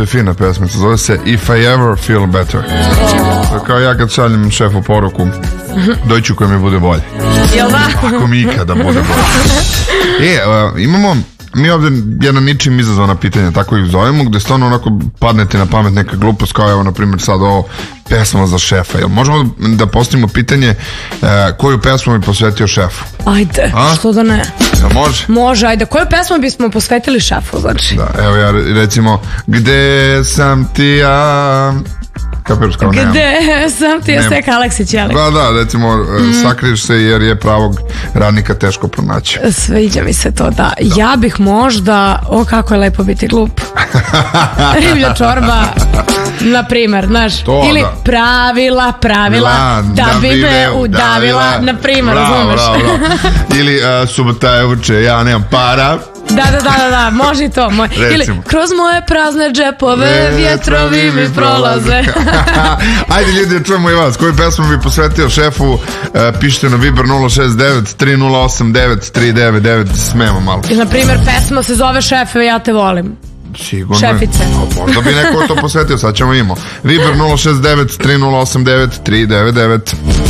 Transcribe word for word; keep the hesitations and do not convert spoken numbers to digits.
to je fina pesmica, zove se If I Ever Feel Better. Kao ja kad šaljem šefu poruku, doću koji mi bude bolje. Jel da? Ako mi ikada bude bolje. E, imamo mi ovdje jedna ničim izazvana pitanja, tako ih zovemo, gde stvarno onako padnete na pamet neka glupost, kao evo na primjer sad ovo pesma za šefa. Jel možemo da postavimo pitanje e, koju pesmu bi posvetio šefu? Ajde, a? Što da ne? Jel može? Može, ajde, koju pesmu bismo posvetili šefu, znači? Da, evo ja recimo, gde sam ti ja... Kapiraš kao nemam. Gde sam ti je Stek Aleksić, jeli? Da, da, recimo, mm. sakriješ se jer je pravog radnika teško pronaći. Sviđa mi se to, da. da. Ja bih možda, o kako je lepo biti glup. Riblja čorba, na primer, znaš. To, ili da. pravila, pravila, La, da, da bi me udavila, na primer, razumeš? Ili uh, subota je uče, ja nemam para. Da, da, da, da, može i to. Moj. Ili kroz moje prazne džepove vjetrovi mi prolaze. Ajde ljudi, čujemo i vas. Koju pesmu bi posvetio šefu? E, pišite na Viber nula šest devet tri nula osam devet tri devet devet. Smemo malo. Ili na primjer pesma se zove Šefe, ja te volim. Sigurno. Šefice. No, možda bi neko to posvetio, sad ćemo imamo. Viber nula šest devet tri nula osam devet tri devet devet.